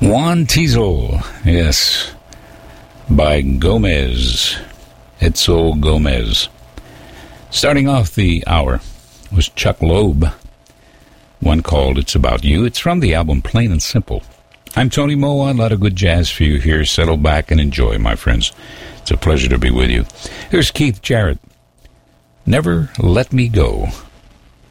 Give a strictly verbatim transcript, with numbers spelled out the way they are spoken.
Juan Teasel, yes, by Gomez, Etzel Gomez. Starting off the hour was Chuck Loeb, one called It's About You. It's from the album Plain and Simple. I'm Tony Moa, a lot of good jazz for you here. Settle back and enjoy, my friends. It's a pleasure to be with you. Here's Keith Jarrett, Never Let Me Go.